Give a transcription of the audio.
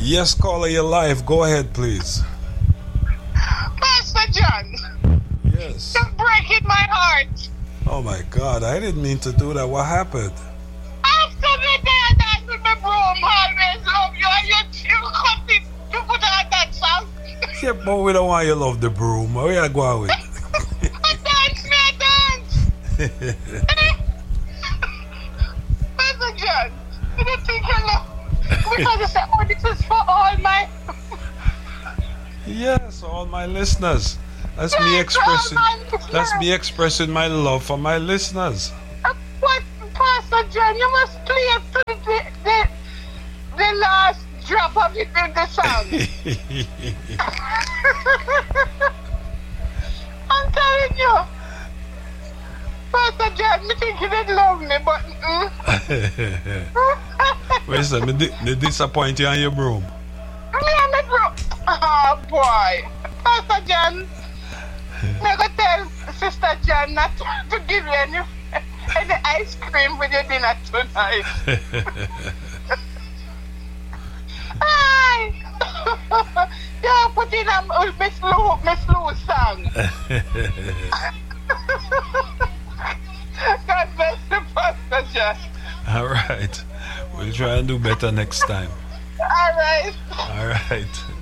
Yes, caller, you're live. Go ahead, please. Pastor John, Yes. you're breaking my heart. Oh my God, I didn't mean to do that. What happened? After the day I died with my broom, always love you, and you cut it to put on that song. Yeah, but we don't want you to love the broom. Where you going with? I dance, me, I dance. Pastor John, I don't think you love. Because you said, oh, this is for all my. Yes, all my listeners. That's me Yes, expressing. all my listeners. That's me expressing my love for my listeners. What, Pastor John, you must play up to the last drop of it in the song. I'm telling you. Pastor John, me think you didn't love me, but Wait a second, me disappoint you on your broom. me and my bro. Oh boy. Pastor John, me go tell Sister John not to give you any ice cream with your dinner tonight. Hi. Yeah, put in a Miss Lou song. God bless you, Pastor John. All right. We'll try and do better next time. All right. All right.